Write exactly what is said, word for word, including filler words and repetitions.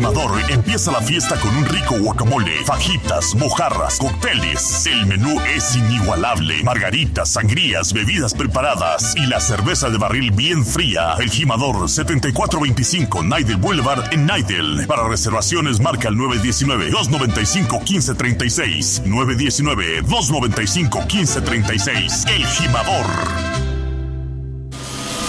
Jimador empieza la fiesta con un rico guacamole, fajitas, mojarras, cócteles. El menú es inigualable. Margaritas, sangrías, bebidas preparadas y la cerveza de barril bien fría. El Jimador, setenta y cuatro veinticinco Nidel Boulevard en Nidel. Para reservaciones marca el nueve uno nueve, dos nueve cinco, uno cinco tres seis. nueve uno nueve, dos nueve cinco, uno cinco tres seis. El Jimador.